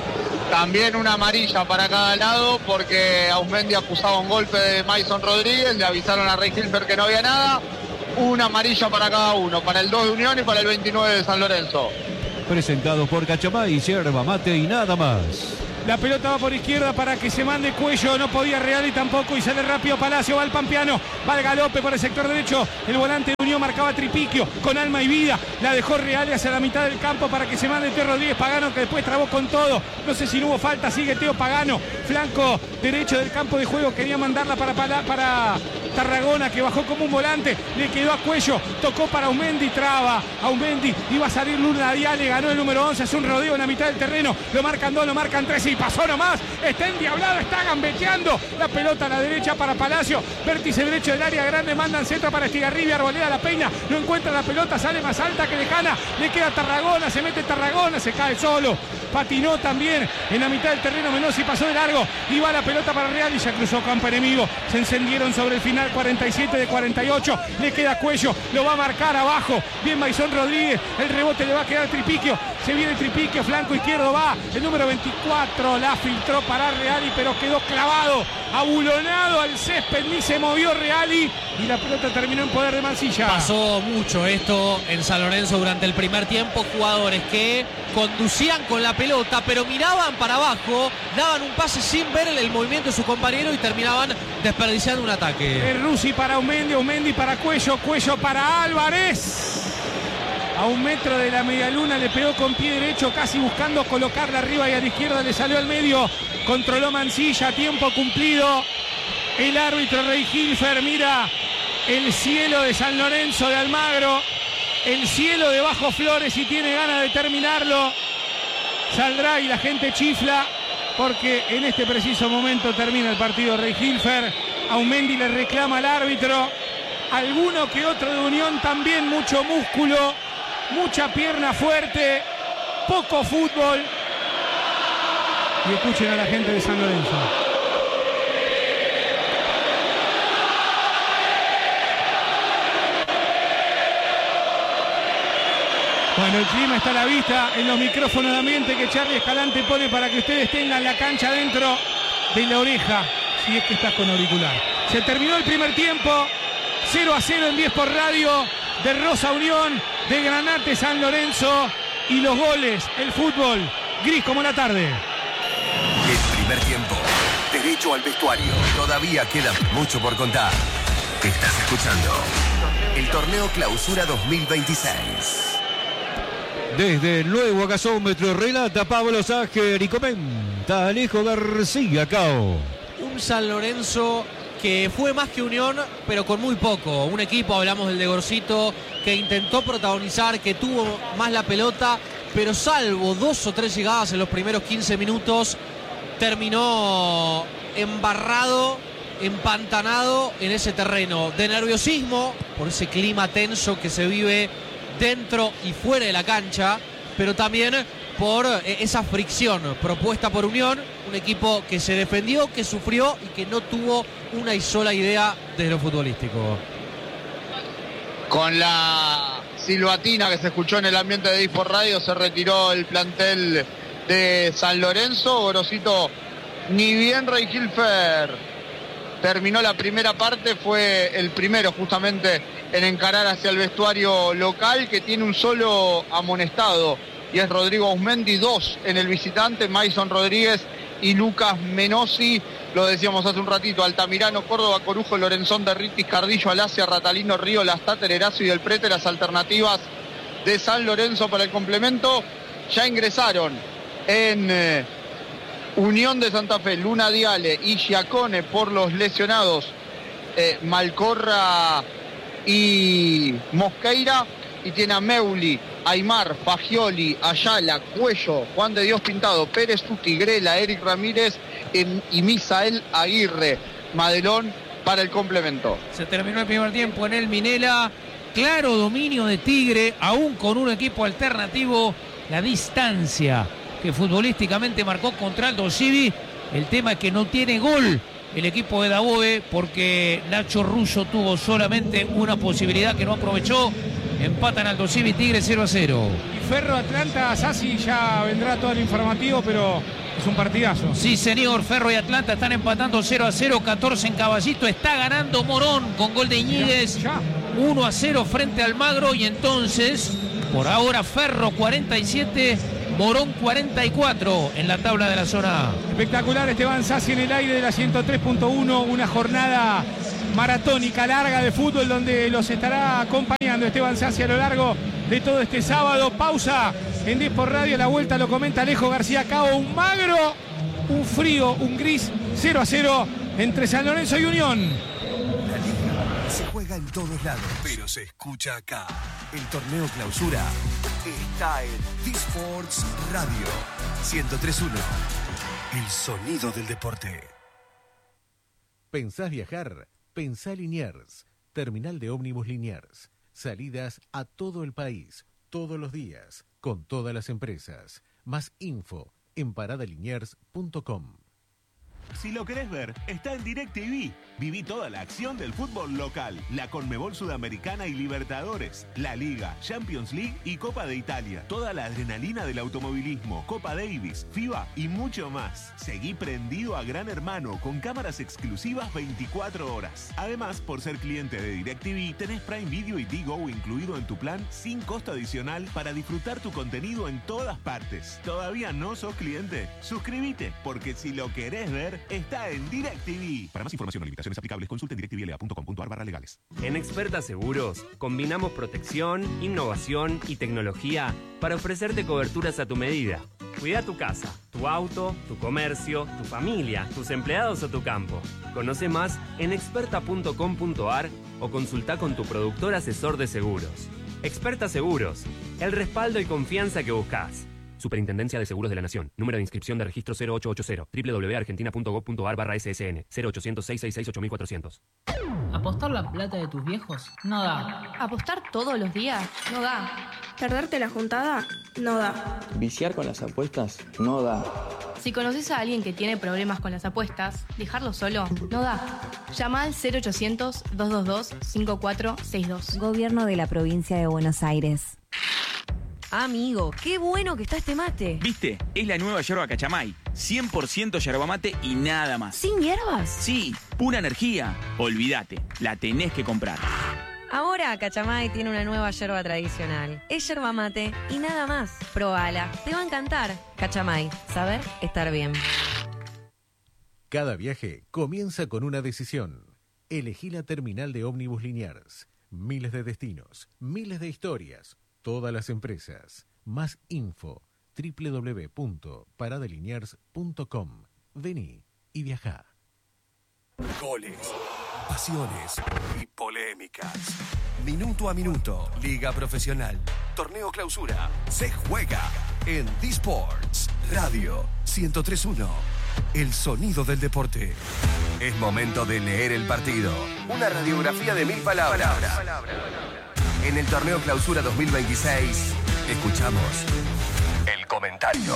También una amarilla para cada lado porque Auzmendi acusaba un golpe de Mason Rodríguez, le avisaron a Rey Hilfer que no había nada. Una amarilla para cada uno, para el dos de Unión y para el veintinueve de San Lorenzo. Presentados por Cachamay, yerba mate y nada más. La pelota va por izquierda para que se mande Cuello, no podía Real y tampoco, y sale rápido Palacio, va el Pampeano, va el galope por el sector derecho, el volante de Unión marcaba Tripiquio, con alma y vida, la dejó Real hacia la mitad del campo para que se mande Teo Rodríguez Pagano, que después trabó con todo, no sé si no hubo falta, sigue Teo Pagano, flanco derecho del campo de juego, quería mandarla para, para, para Tarragona, que bajó como un volante, le quedó a Cuello, tocó para Auzmendi, traba, Auzmendi, iba a salir Luna Diale, ganó el número once, hace un rodeo en la mitad del terreno, lo marcan dos, lo marcan tres y pasó nomás, está endiablado, está gambeteando, la pelota a la derecha para Palacio, vértice derecho del área grande, mandan centro para Estigarribia, Arboleda la peina, no encuentra la pelota, sale más alta que lejana, le queda Tarragona, se mete Tarragona, se cae solo, patinó también en la mitad del terreno Menossi, pasó de largo, y va la pelota para Real y ya cruzó campo enemigo, se encendieron sobre el final, cuarenta y siete de cuarenta y ocho, le queda Cuello, lo va a marcar abajo, bien Mason Rodríguez, el rebote le va a quedar a Tripiquio, se viene Tripiquio, flanco izquierdo va, el número veinticuatro, la filtró para Reali, pero quedó clavado, abulonado al césped, ni se movió Reali, y la pelota terminó en poder de Mancilla. Pasó mucho esto en San Lorenzo durante el primer tiempo, jugadores que conducían con la pelota, pero miraban para abajo, daban un pase sin ver el, el movimiento de su compañero y terminaban desperdiciando un ataque. El Rusi para Auzmendi, Auzmendi para Cuello, Cuello para Álvarez. A un metro de la medialuna le pegó con pie derecho, casi buscando colocarla arriba y a la izquierda le salió al medio. Controló Mancilla, tiempo cumplido. El árbitro Rey Hilfer mira el cielo de San Lorenzo de Almagro, el cielo de Bajo Flores y tiene ganas de terminarlo. Saldrá y la gente chifla porque en este preciso momento termina el partido Rey Hilfer. Auzmendi le reclama al árbitro. Alguno que otro de Unión también, mucho músculo, mucha pierna fuerte, poco fútbol. Y escuchen a la gente de San Lorenzo. Bueno, el clima está a la vista en los micrófonos de ambiente que Charlie Escalante pone para que ustedes tengan la cancha dentro de la oreja, si es que estás con auricular. Se terminó el primer tiempo, cero a cero en diez por radio, de Rosa Unión, de Granate San Lorenzo, y los goles, el fútbol, gris como la tarde. El primer tiempo, derecho al vestuario, todavía queda mucho por contar. Estás escuchando el Torneo Clausura dos mil veintiséis. Desde el nuevo gasómetro relata Pablo Ságer y comenta Alejo García Cao. Un San Lorenzo que fue más que Unión, pero con muy poco. Un equipo, hablamos del de Gorcito, que intentó protagonizar, que tuvo más la pelota, pero salvo dos o tres llegadas en los primeros quince minutos, terminó embarrado, empantanado en ese terreno de nerviosismo, por ese clima tenso que se vive dentro y fuera de la cancha, pero también por esa fricción propuesta por Unión, un equipo que se defendió, que sufrió y que no tuvo una y sola idea de lo futbolístico. Con la silbatina que se escuchó en el ambiente de Dispor Radio, se retiró el plantel de San Lorenzo. Gorosito, ni bien Rey Hilfer terminó la primera parte, fue el primero justamente en encarar hacia el vestuario local, que tiene un solo amonestado y es Rodrigo Auzmendi, dos en el visitante, Mason Rodríguez y Lucas Menossi. Lo decíamos hace un ratito, Altamirano, Córdoba, Corujo, Lorenzón, Derritis, Cardillo, Alacia, Ratalino, Río, Lastáter, Erazo y Del Prete, las alternativas de San Lorenzo para el complemento. Ya ingresaron en eh, Unión de Santa Fe, Luna Diale y Giacone por los lesionados, eh, Malcorra y Mosqueira, y tiene a Meuli, Aymar, Fagioli, Ayala, Cuello, Juan de Dios Pintado, Pérez, Tigrela, Eric Ramírez y Misael Aguirre. Madelón para el complemento. Se terminó el primer tiempo en el Minela, claro dominio de Tigre, aún con un equipo alternativo, la distancia que futbolísticamente marcó contra Aldo Civi. El tema es que no tiene gol el equipo de Daboe, porque Nacho Russo tuvo solamente una posibilidad que no aprovechó. Empatan Aldo Civi, Tigre cero a cero. Y Ferro Atlanta, Sassi ya vendrá todo el informativo, pero es un partidazo. Sí, señor. Ferro y Atlanta están empatando cero a cero. catorce en Caballito. Está ganando Morón con gol de Iñiguez. Ya, ya. uno a cero frente al Magro. Y entonces, por ahora, Ferro cuarenta y siete, Morón cuarenta y cuatro en la tabla de la zona A. Espectacular Esteban Sassi en el aire de la ciento tres punto uno. Una jornada maratónica, larga de fútbol, donde los estará acompañando Esteban Sassi a lo largo de todo este sábado. Pausa en Desport Radio. A la vuelta lo comenta Alejo García Cabo. Un magro, un frío, un gris. cero a cero entre San Lorenzo y Unión. La liga se juega en todos lados, pero se escucha acá. El torneo clausura está en Disports Radio ciento tres punto uno. El sonido del deporte. ¿Pensás viajar? Pensá Liniers. Terminal de ómnibus Liniers. Salidas a todo el país, todos los días, con todas las empresas. Más info en parada liniers punto com. Si lo querés ver, está en DirecTV. Viví toda la acción del fútbol local, la Conmebol Sudamericana y Libertadores, la Liga, Champions League y Copa de Italia. Toda la adrenalina del automovilismo, Copa Davis, FIBA y mucho más. Seguí prendido a Gran Hermano con cámaras exclusivas veinticuatro horas. Además, por ser cliente de DirecTV, tenés Prime Video y Digo incluido en tu plan sin costo adicional para disfrutar tu contenido en todas partes. ¿Todavía no sos cliente? Suscríbete, porque si lo querés ver, está en DirecTV. Para más información o limitaciones aplicables, consulte en directivela punto com punto ar barra legales. En Experta Seguros combinamos protección, innovación y tecnología para ofrecerte coberturas a tu medida. Cuida tu casa, tu auto, tu comercio, tu familia, tus empleados o tu campo. Conoce más en experta punto com punto ar o consulta con tu productor asesor de seguros. Experta Seguros, el respaldo y confianza que buscas. Superintendencia de Seguros de la Nación. Número de inscripción de registro cero ocho ocho cero. doble u doble u doble u punto argentina punto gob punto ar barra ese ese ene. cero ochocientos, seiscientos sesenta y seis, ocho mil cuatrocientos. ¿Apostar la plata de tus viejos? No da. ¿Apostar todos los días? No da. ¿Perderte la juntada? No da. ¿Viciar con las apuestas? No da. Si conoces a alguien que tiene problemas con las apuestas, dejarlo solo no da. Llama al cero ochocientos, doscientos veintidós, cincuenta y cuatro sesenta y dos. Gobierno de la Provincia de Buenos Aires. Amigo, qué bueno que está este mate. ¿Viste? Es la nueva yerba Cachamay. cien por ciento yerba mate y nada más. ¿Sin hierbas? Sí, pura energía. Olvídate, la tenés que comprar. Ahora Cachamay tiene una nueva yerba tradicional. Es yerba mate y nada más. Probala, te va a encantar. Cachamay, saber estar bien. Cada viaje comienza con una decisión. Elegí la terminal de ómnibus Liniers. Miles de destinos, miles de historias. Todas las empresas. Más info. doble u doble u doble u punto parada liniers punto com. Vení y viajá. Goles, pasiones y polémicas. Minuto a minuto. Liga Profesional. Torneo Clausura. Se juega en Disports Radio ciento tres punto uno. El sonido del deporte. Es momento de leer el partido. Una radiografía de mil palabras. En el Torneo Clausura dos mil veintiséis, escuchamos el comentario.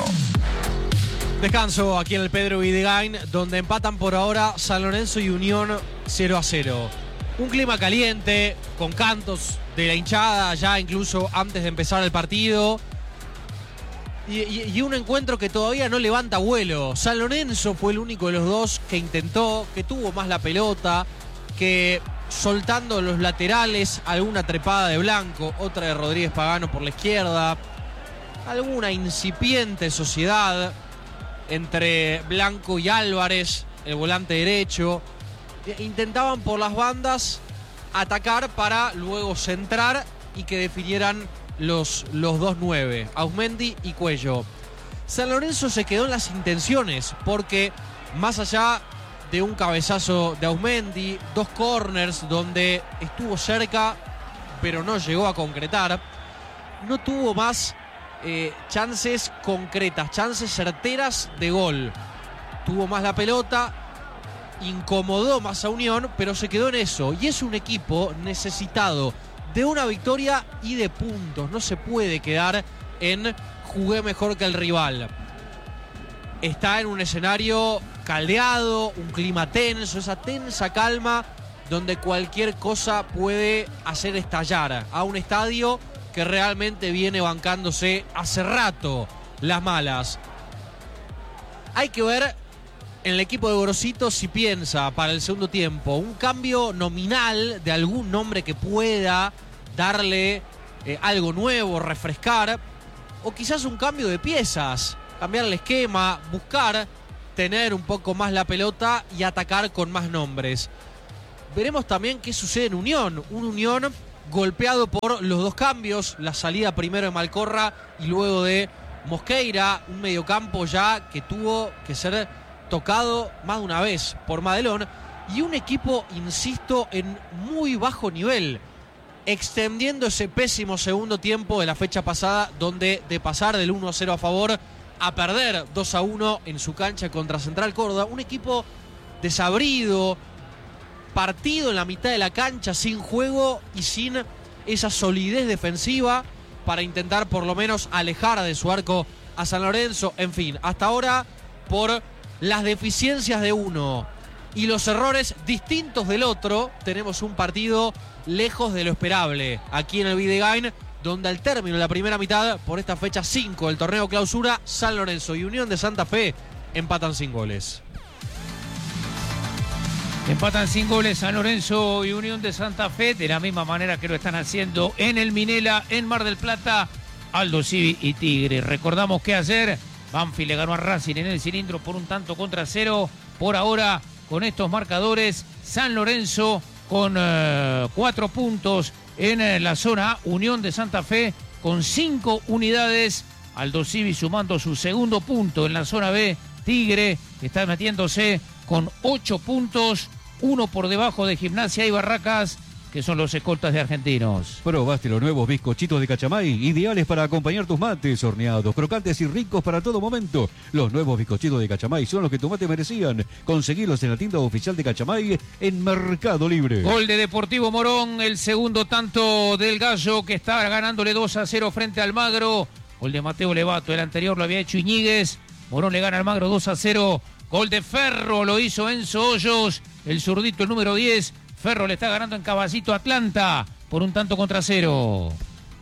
Descanso aquí en el Pedro Videgain, donde empatan por ahora San Lorenzo y Unión cero a cero. Un clima caliente, con cantos de la hinchada ya incluso antes de empezar el partido. Y, y, y un encuentro que todavía no levanta vuelo. San Lorenzo fue el único de los dos que intentó, que tuvo más la pelota, que soltando los laterales, alguna trepada de Blanco, otra de Rodríguez Pagano por la izquierda, alguna incipiente sociedad entre Blanco y Álvarez, el volante derecho. Intentaban por las bandas atacar para luego centrar y que definieran los, los dos nueve, Auzmendi y Cuello. San Lorenzo se quedó en las intenciones porque más allá de un cabezazo de Auzmendi, dos corners donde estuvo cerca pero no llegó a concretar, no tuvo más eh, chances concretas, chances certeras de gol. Tuvo más la pelota, incomodó más a Unión, pero se quedó en eso. Y es un equipo necesitado de una victoria y de puntos. No se puede quedar en jugué mejor que el rival. Está en un escenario caldeado, un clima tenso, esa tensa calma donde cualquier cosa puede hacer estallar a un estadio que realmente viene bancándose hace rato las malas. Hay que ver en el equipo de Gorosito si piensa para el segundo tiempo un cambio nominal de algún nombre que pueda darle eh, algo nuevo, refrescar, o quizás un cambio de piezas, cambiar el esquema, buscar tener un poco más la pelota y atacar con más nombres. Veremos también qué sucede en Unión, un Unión golpeado por los dos cambios, la salida primero de Malcorra y luego de Mosqueira, un mediocampo ya que tuvo que ser tocado más de una vez por Madelón, y un equipo, insisto, en muy bajo nivel, extendiendo ese pésimo segundo tiempo de la fecha pasada, donde de pasar del uno a cero a favor a perder dos a uno en su cancha contra Central Córdoba, un equipo desabrido, partido en la mitad de la cancha, sin juego y sin esa solidez defensiva para intentar por lo menos alejar de su arco a San Lorenzo. En fin, hasta ahora, por las deficiencias de uno y los errores distintos del otro, tenemos un partido lejos de lo esperable aquí en el Videgain, donde al término de la primera mitad, por esta fecha cinco del torneo clausura, San Lorenzo y Unión de Santa Fe empatan sin goles. Empatan sin goles San Lorenzo y Unión de Santa Fe, de la misma manera que lo están haciendo en el Minela, en Mar del Plata, Aldo Civi y Tigre. Recordamos que ayer Banfield le ganó a Racing en el cilindro por un tanto contra cero. Por ahora, con estos marcadores, San Lorenzo con uh, cuatro puntos en uh, la zona A, Unión de Santa Fe con cinco unidades, Aldo Civi sumando su segundo punto en la zona B, Tigre está metiéndose con ocho puntos, uno por debajo de Gimnasia y Barracas, que son los escoltas de Argentinos. Probaste los nuevos bizcochitos de Cachamay, ideales para acompañar tus mates, horneados, crocantes y ricos para todo momento. Los nuevos bizcochitos de Cachamay son los que tus mates merecían. Conseguirlos en la tienda oficial de Cachamay en Mercado Libre. Gol de Deportivo Morón, el segundo tanto del Gallo, que está ganándole dos a cero frente al Magro. Gol de Mateo Levato, el anterior lo había hecho Iñiguez. Morón le gana al Magro dos a cero. Gol de Ferro, lo hizo Enzo Hoyos, el zurdito, el número diez. Ferro le está ganando en Caballito Atlanta por un tanto contra cero.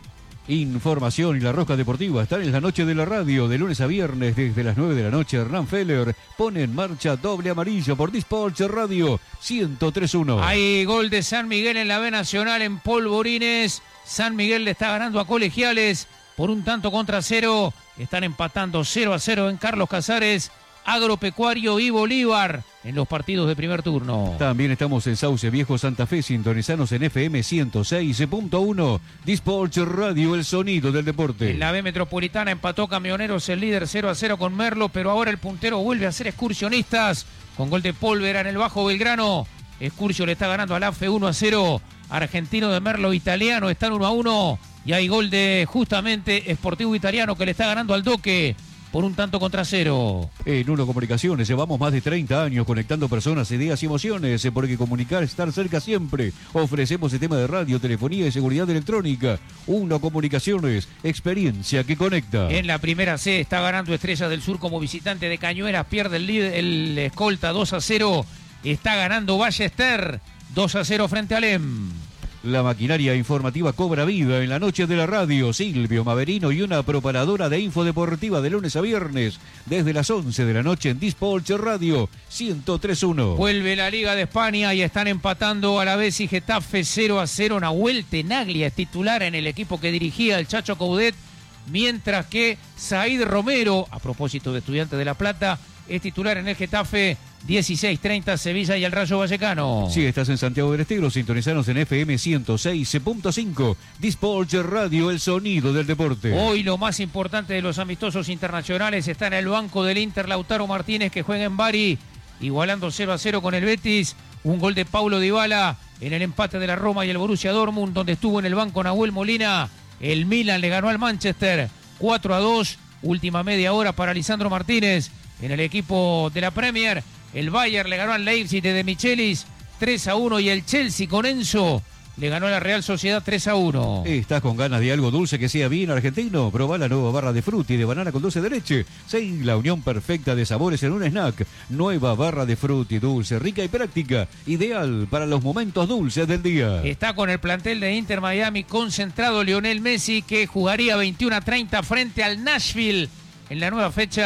Información y la Rosca Deportiva están en la noche de la radio, de lunes a viernes desde las nueve de la noche. Hernán Feller pone en marcha doble amarillo por Dispatch Radio ciento tres punto uno. Hay gol de San Miguel en la B Nacional en Polvorines. San Miguel le está ganando a Colegiales por un tanto contra cero. Están empatando cero a cero en Carlos Casares, Agropecuario y Bolívar en los partidos de primer turno. También estamos en Sauce Viejo, Santa Fe, sintonizanos en F M ciento seis punto uno. Dispatch Radio, el sonido del deporte. En la B Metropolitana empató Camioneros, el líder cero a cero con Merlo, pero ahora el puntero vuelve a ser Excursionistas con gol de Pólvora en el Bajo Belgrano. Excursio le está ganando al A F E uno a cero. Argentino de Merlo, Italiano, están uno a uno. Y hay gol de justamente Sportivo Italiano, que le está ganando al Doque por un tanto contra cero. En Uno Comunicaciones llevamos más de treinta años conectando personas, ideas y emociones, porque comunicar es estar cerca siempre. Ofrecemos sistema de radio, telefonía y seguridad electrónica. Uno Comunicaciones, experiencia que conecta. En la primera C está ganando Estrella del Sur como visitante de Cañuelas, pierde el, líder, el escolta dos a cero. Está ganando Ballester dos a cero frente al E M. La maquinaria informativa cobra vida en la noche de la radio. Silvio Maverino y una preparadora de info deportiva de lunes a viernes desde las once de la noche en Dispatch Radio ciento tres punto uno. Vuelve la Liga de España y están empatando a la vez y Getafe cero a cero. Nahuel Tenaglia es titular en el equipo que dirigía el Chacho Coudet, mientras que Said Romero, a propósito de Estudiantes de La Plata, es titular en el Getafe. dieciséis treinta Sevilla y el Rayo Vallecano. Si estás en Santiago del Estero, sintonizanos en F M ciento seis punto cinco. Dispatch Radio, el sonido del deporte. Hoy lo más importante de los amistosos internacionales está en el banco del Inter, Lautaro Martínez, que juega en Bari, igualando cero a cero con el Betis. Un gol de Paulo Dybala en el empate de la Roma y el Borussia Dortmund, donde estuvo en el banco Nahuel Molina. El Milan le ganó al Manchester cuatro a dos. Última media hora para Lisandro Martínez en el equipo de la Premier. El Bayern le ganó al Leipzig de Michelis tres a uno y el Chelsea con Enzo le ganó a la Real Sociedad tres a uno. ¿Estás con ganas de algo dulce que sea bien argentino? Probá la nueva barra de frutti de banana con dulce de leche. Sí, la unión perfecta de sabores en un snack. Nueva barra de frutti dulce, rica y práctica. Ideal para los momentos dulces del día. Está con el plantel de Inter Miami concentrado Lionel Messi, que jugaría veintiuno a treinta frente al Nashville en la nueva fecha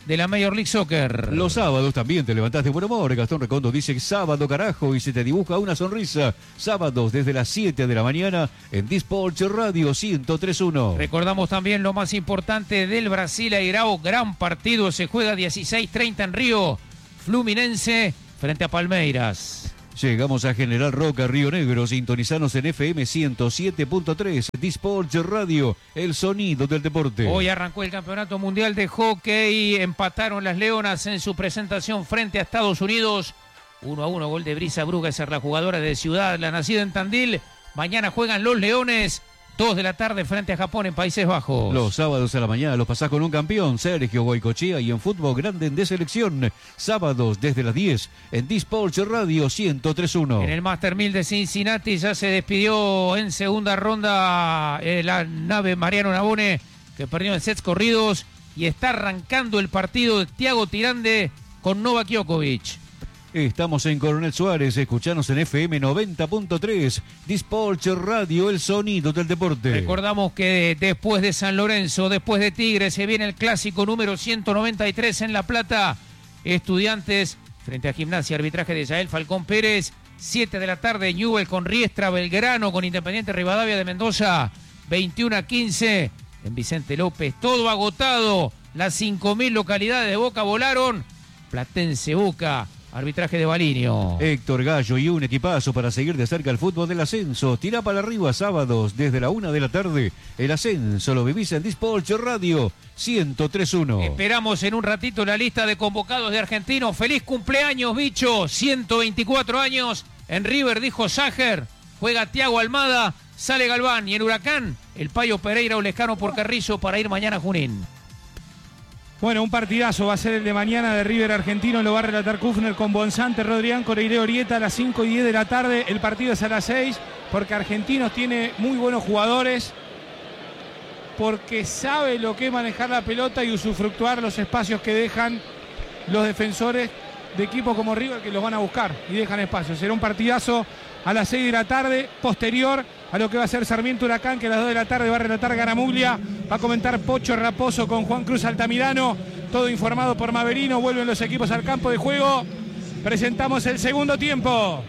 de la Major League Soccer. Los sábados también te levantás de buen humor. Gastón Recondo dice sábado carajo y se te dibuja una sonrisa. Sábados desde las siete de la mañana en Disports Radio ciento tres punto uno. Recordamos también lo más importante del Brasil Airao. Gran partido, se juega dieciséis treinta en Río. Fluminense frente a Palmeiras. Llegamos a General Roca, Río Negro. Sintonizanos en F M ciento siete punto tres. Disports Radio, el sonido del deporte. Hoy arrancó el Campeonato Mundial de Hockey. Empataron las Leonas en su presentación frente a Estados Unidos. uno a uno, gol de Brisa Bruga, esa es la jugadora de Ciudad, la nacida en Tandil. Mañana juegan los Leones. dos de la tarde frente a Japón en Países Bajos. Los sábados a la mañana los pasás con un campeón, Sergio Goicochea, y en fútbol grande de selección. Sábados desde las diez en Disports Radio ciento tres punto uno. En el Master mil de Cincinnati ya se despidió en segunda ronda eh, la nave Mariano Navone, que perdió en sets corridos, y está arrancando el partido de Thiago Tirande con Novak Djokovic. Estamos en Coronel Suárez, escuchanos en F M noventa punto tres, Disports Radio, el sonido del deporte. Recordamos que después de San Lorenzo, después de Tigres, se viene el clásico número ciento noventa y tres en La Plata. Estudiantes frente a Gimnasia, arbitraje de Yael Falcón Pérez. siete de la tarde, Newell con Riestra, Belgrano con Independiente Rivadavia de Mendoza. veintiuno a quince en Vicente López. Todo agotado, las cinco mil localidades de Boca volaron. Platense Boca. Arbitraje de Balinio. Héctor Gallo y un equipazo para seguir de cerca el fútbol del ascenso. Tirá para arriba sábados desde la una de la tarde. El ascenso lo vivís en Disports Radio ciento tres punto uno. Esperamos en un ratito la lista de convocados de Argentinos. Feliz cumpleaños, bicho. ciento veinticuatro años. En River dijo Sager. Juega Thiago Almada. Sale Galván. Y en Huracán, el Payo Pereira Olescano por Carrizo para ir mañana a Junín. Bueno, un partidazo va a ser el de mañana de River Argentino, lo va a relatar Kufner con Bonsante, Rodrián, Coreire Orieta a las cinco y diez de la tarde. El partido es a las seis porque Argentinos tiene muy buenos jugadores, porque sabe lo que es manejar la pelota y usufructuar los espacios que dejan los defensores de equipos como River, que los van a buscar y dejan espacios. Será un partidazo a las seis de la tarde, posterior a lo que va a ser Sarmiento Huracán, que a las dos de la tarde va a relatar Garamuglia, va a comentar Pocho Raposo con Juan Cruz Altamirano, todo informado por Maverino. Vuelven los equipos al campo de juego. Presentamos el segundo tiempo.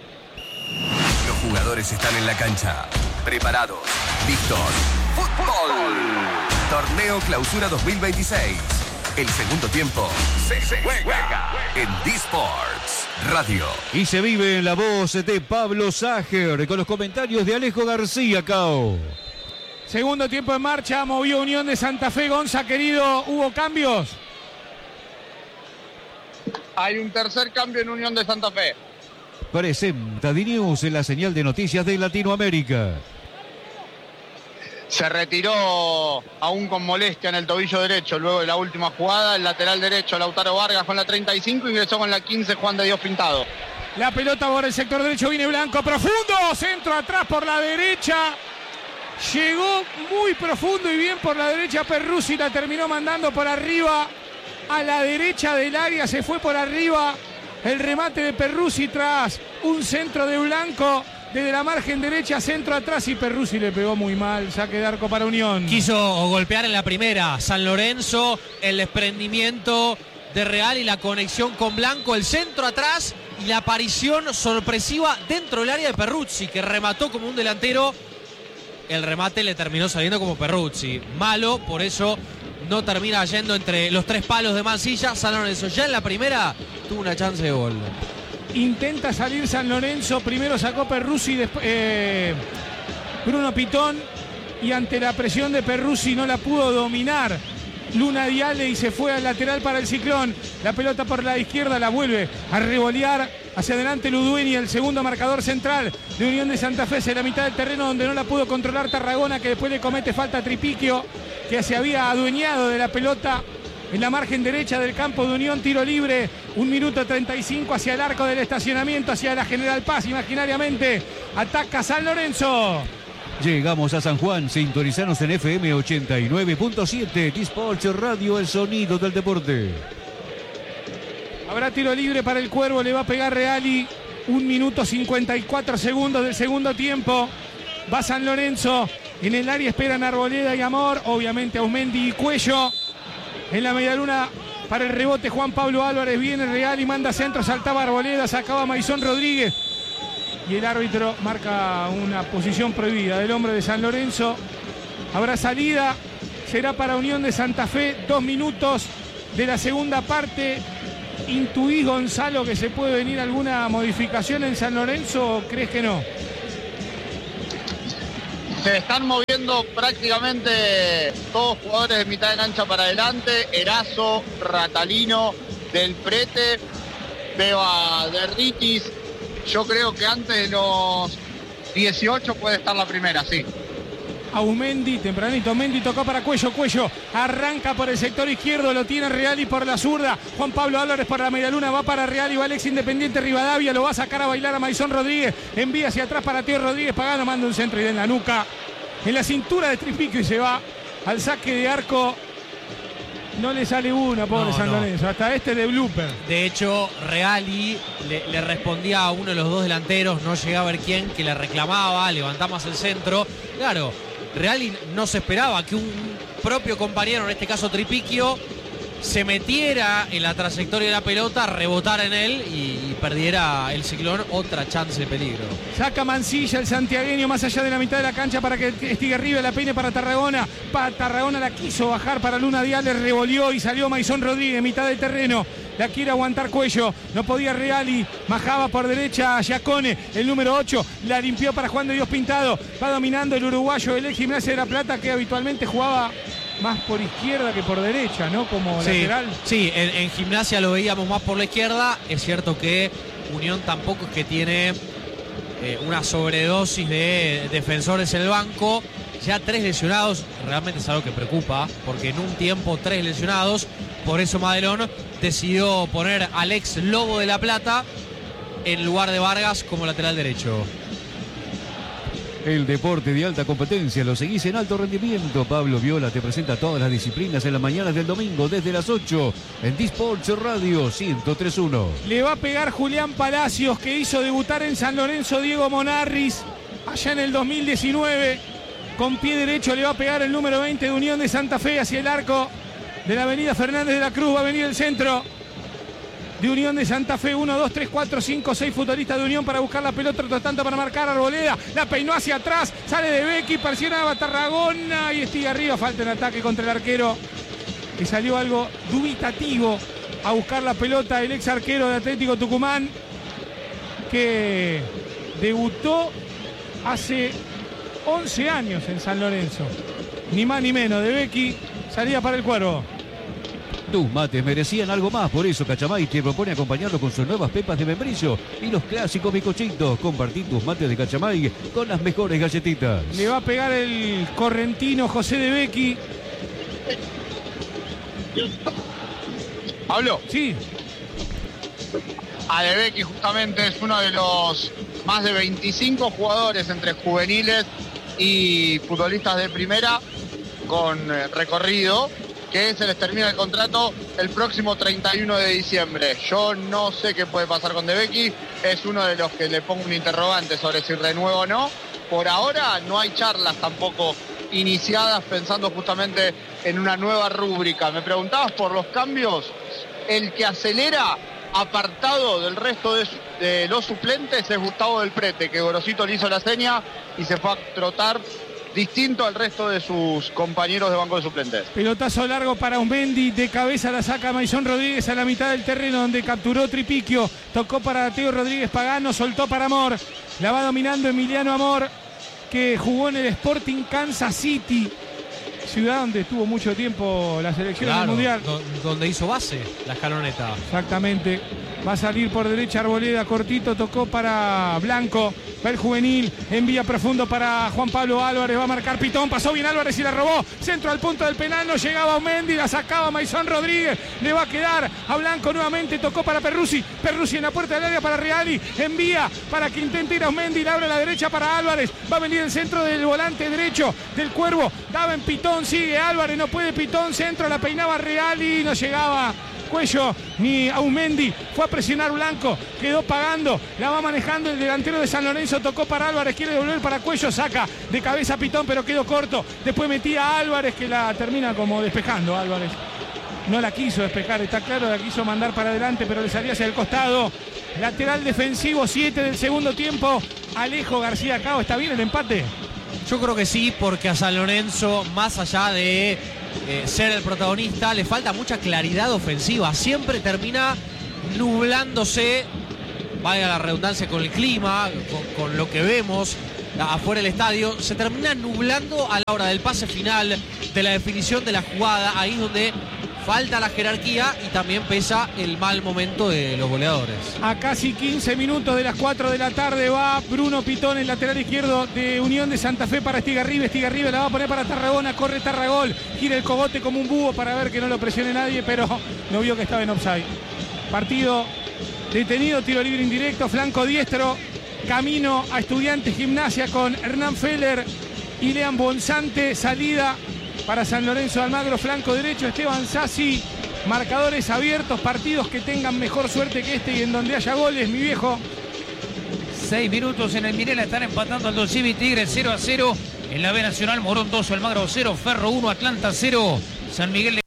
Los jugadores están en la cancha, preparados, listos. ¡Fútbol! Torneo Clausura dos mil veintiséis. El segundo tiempo se juega en Disports Radio. Y se vive en la voz de Pablo Sager con los comentarios de Alejo García Cao. Segundo tiempo en marcha, movió Unión de Santa Fe. Gonza, querido, ¿hubo cambios? Hay un tercer cambio en Unión de Santa Fe. Presenta D-News en la señal de noticias de Latinoamérica. Se retiró aún con molestia en el tobillo derecho luego de la última jugada. El lateral derecho, Lautaro Vargas, con la treinta y cinco, ingresó con la quince, Juan de Dios Pintado. La pelota por el sector derecho, viene Blanco, profundo, centro atrás por la derecha. Llegó muy profundo y bien por la derecha Perruzzi, la terminó mandando por arriba a la derecha del área, se fue por arriba el remate de Perruzzi tras un centro de Blanco. Desde la margen derecha, centro atrás, y Perruzzi le pegó muy mal. Saque de arco para Unión. Quiso golpear en la primera San Lorenzo, el desprendimiento de Real y la conexión con Blanco, el centro atrás y la aparición sorpresiva dentro del área de Perruzzi, que remató como un delantero. El remate le terminó saliendo como Perruzzi. Malo, por eso no termina yendo entre los tres palos de Mansilla. San Lorenzo ya en la primera tuvo una chance de gol. Intenta salir San Lorenzo, primero sacó Perruzzi, después eh, Bruno Pitón, y ante la presión de Perruzzi no la pudo dominar Luna Diale y se fue al lateral para el Ciclón. La pelota por la izquierda la vuelve a revolear hacia adelante Ludueña, el segundo marcador central de Unión de Santa Fe, en la mitad del terreno donde no la pudo controlar Tarragona, que después le comete falta a Tripiquio, que se había adueñado de la pelota en la margen derecha del campo de Unión. Tiro libre, un minuto treinta y cinco hacia el arco del estacionamiento, hacia la General Paz. Imaginariamente ataca San Lorenzo. Llegamos a San Juan, sintonizanos en F M ochenta y nueve punto siete, Disports Radio, el sonido del deporte. Habrá tiro libre para el Cuervo, le va a pegar Reali. Un minuto cincuenta y cuatro segundos del segundo tiempo. Va San Lorenzo, en el área esperan Arboleda y Amor, obviamente Aumendi y Cuello. En la medialuna para el rebote Juan Pablo Álvarez, viene Real y manda centro, saltaba Arboleda, sacaba Maisón Rodríguez. Y el árbitro marca una posición prohibida del hombre de San Lorenzo. Habrá salida, será para Unión de Santa Fe, dos minutos de la segunda parte. ¿Intuís, Gonzalo, que se puede venir alguna modificación en San Lorenzo o crees que no? Se están moviendo prácticamente todos jugadores de mitad de cancha para adelante. Erazo, Ratalino, Del Prete, veo a Derritis. Yo creo que antes de los dieciocho puede estar la primera, sí. Aumendi, tempranito, Mendy tocó para Cuello, Cuello arranca por el sector izquierdo, lo tiene Reali por la zurda, Juan Pablo Álvarez para la medialuna, va para Reali, va Alex Independiente Rivadavia, lo va a sacar a bailar a Maisón Rodríguez, envía hacia atrás para Teo Rodríguez, Pagano manda un centro y en la nuca, en la cintura de Tripiquio y se va al saque de arco. No le sale una, pobre no, San Lorenzo, no. Hasta este de blooper. De hecho, Reali le, le respondía a uno de los dos delanteros, no llegaba a ver quién, que le reclamaba, levantamos el centro. Claro, Reali no se esperaba que un propio compañero, en este caso Tripiquio, se metiera en la trayectoria de la pelota, rebotara en él y, y perdiera el Ciclón otra chance de peligro. Saca Mancilla el santiagueño más allá de la mitad de la cancha para que Estigarribia la peine para Tarragona. Para Tarragona la quiso bajar para Luna Díaz, le revolvió y salió Maisón Rodríguez, mitad del terreno. La quiere aguantar Cuello, no podía Reali, bajaba por derecha a Giacone, el número ocho, la limpió para Juan de Dios Pintado, va dominando el uruguayo del ex Gimnasia de La Plata que habitualmente jugaba más por izquierda que por derecha, ¿no? Como sí, lateral. Sí, en, en Gimnasia lo veíamos más por la izquierda. Es cierto que Unión tampoco es que tiene eh, una sobredosis de defensores en el banco. Ya tres lesionados, realmente es algo que preocupa, porque en un tiempo tres lesionados. Por eso Madelón decidió poner al ex Lobo de La Plata en lugar de Vargas como lateral derecho. El deporte de alta competencia lo seguís en alto rendimiento. Pablo Viola te presenta todas las disciplinas en las mañanas del domingo desde las ocho en Disports Radio ciento tres punto uno. Le va a pegar Julián Palacios, que hizo debutar en San Lorenzo Diego Monarris allá en el dos mil diecinueve. Con pie derecho le va a pegar el número veinte de Unión de Santa Fe hacia el arco de la avenida Fernández de la Cruz. Va a venir el centro de Unión de Santa Fe, uno, dos, tres, cuatro, cinco, seis futbolistas de Unión para buscar la pelota, otro tanto para marcar Arboleda, la peinó hacia atrás, sale de Becky, presionaba a Tarragona y Estiga arriba, falta en ataque contra el arquero, que salió algo dubitativo a buscar la pelota, el ex arquero de Atlético Tucumán, que debutó hace once años en San Lorenzo, ni más ni menos, de Becky, salía para el Cuervo. Tus mates merecían algo más, por eso Cachamay te propone acompañarlo con sus nuevas pepas de membrillo y los clásicos bizcochitos. Compartí tus mates de Cachamay con las mejores galletitas. Le va a pegar el correntino José de Becky. ¿Pablo? Sí. A De Becky justamente es uno de los más de veinticinco jugadores entre juveniles y futbolistas de primera con recorrido, que se les termina el contrato el próximo treinta y uno de diciembre. Yo no sé qué puede pasar con De Becky, es uno de los que le pongo un interrogante sobre si renueva o no. Por ahora no hay charlas tampoco iniciadas pensando justamente en una nueva rúbrica. Me preguntabas por los cambios, el que acelera apartado del resto de, de los suplentes es Gustavo Del Prete, que Gorosito le hizo la seña y se fue a trotar distinto al resto de sus compañeros de banco de suplentes. Pelotazo largo para Aumendi, de cabeza la saca Maisón Rodríguez a la mitad del terreno donde capturó Tripiquio, tocó para Teo Rodríguez Pagano, soltó para Amor, la va dominando Emiliano Amor, que jugó en el Sporting Kansas City, ciudad donde estuvo mucho tiempo la selección claro, del Mundial. Do, donde hizo base la escaloneta. Exactamente. Va a salir por derecha Arboleda, cortito, tocó para Blanco, va el juvenil, envía profundo para Juan Pablo Álvarez, va a marcar Pitón, pasó bien Álvarez y la robó, centro al punto del penal, no llegaba Aumendi, la sacaba Maisón Rodríguez, le va a quedar a Blanco nuevamente, tocó para Perruzzi, Perruzzi en la puerta del área para Reali, envía para que intente ir a Aumendi, le abre a la derecha para Álvarez, va a venir el centro del volante derecho del Cuervo, daba en Pitón, sigue Álvarez, no puede Pitón, centro, la peinaba Reali, no llegaba Cuello ni Aumendi, fue a presionar Blanco, quedó pagando, la va manejando el delantero de San Lorenzo, tocó para Álvarez, quiere devolver para Cuello, saca de cabeza Pitón pero quedó corto, después metía a Álvarez que la termina como despejando Álvarez. no la quiso despejar, está claro, la quiso mandar para adelante, pero le salía hacia el costado. Lateral defensivo, siete del segundo tiempo. Alejo García Cao, ¿está bien el empate? Yo creo que sí, porque a San Lorenzo, más allá de eh, ser el protagonista, le falta mucha claridad ofensiva. Siempre termina nublándose, vaya la redundancia, con el clima, con, con lo que vemos afuera del estadio. Se termina nublando a la hora del pase final, de la definición de la jugada. Ahí es donde falta la jerarquía y también pesa el mal momento de los goleadores. A casi quince minutos de las cuatro de la tarde va Bruno Pitón, el lateral izquierdo de Unión de Santa Fe, para Estigarribia. Estigarribia la va a poner para Tarragona, corre Tarragol, gira el cogote como un búho para ver que no lo presione nadie, pero no vio que estaba en offside. Partido detenido, tiro libre indirecto, flanco diestro, camino a Estudiantes Gimnasia con Hernán Feller y Lean Bonzante. Salida para San Lorenzo de Almagro, flanco derecho, Esteban Sassi. Marcadores abiertos, partidos que tengan mejor suerte que este y en donde haya goles, mi viejo. Seis minutos en el Minela, están empatando Aldo Civi, Tigres cero a cero. En la B Nacional, Morón dos, Almagro cero, Ferro uno, Atlanta cero, San Miguel de